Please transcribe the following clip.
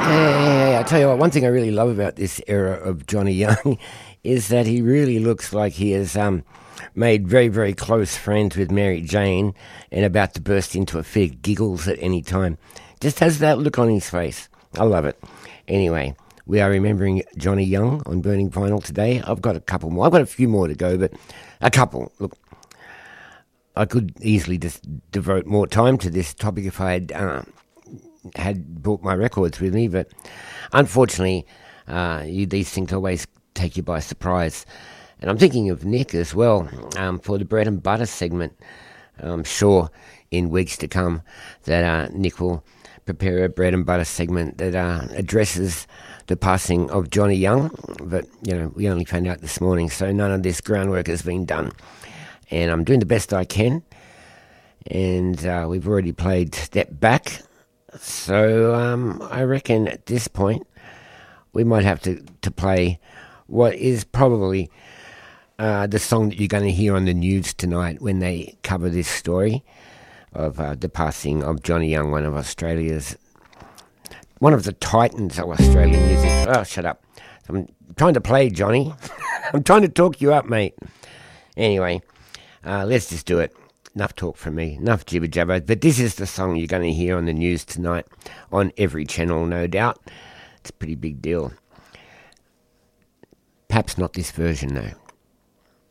Hey, I tell you what, one thing I really love about this era of Johnny Young is that he really looks like he has made very, very close friends with Mary Jane and about to burst into a fit of giggles at any time. Just has that look on his face. I love it. Anyway, we are remembering Johnny Young on Burning Vinyl today. I've got a couple more. I've got a few more to go, but a couple. Look, I could easily just devote more time to this topic if I had brought my records with me, but unfortunately, these things always take you by surprise. And I'm thinking of Nick as well for the bread and butter segment. I'm sure in weeks to come that Nick will prepare a bread and butter segment that addresses the passing of Johnny Young. But, you know, we only found out this morning, so none of this groundwork has been done. And I'm doing the best I can. And we've already played Step Back. So I reckon at this point we might have to play what is probably the song that you're going to hear on the news tonight when they cover this story of the passing of Johnny Young, one of the titans of Australian music. Oh, shut up. I'm trying to play, Johnny. I'm trying to talk you up, mate. Anyway, let's just do it. Enough talk from me, enough jibber jabber. But this is the song you're going to hear on the news tonight on every channel, no doubt. It's a pretty big deal. Perhaps not this version, though.